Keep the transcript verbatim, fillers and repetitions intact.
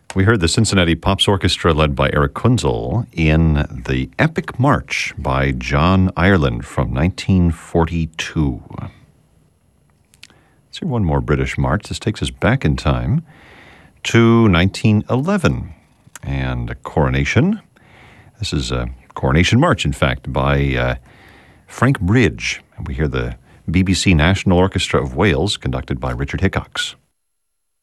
We heard the Cincinnati Pops Orchestra led by Eric Kunzel in the Epic March by John Ireland from nineteen forty-two. Let's hear one more British march. This takes us back in time to nineteen eleven and a coronation. This is a coronation march, in fact, by uh, Frank Bridge. And we hear the B B C National Orchestra of Wales conducted by Richard Hickox.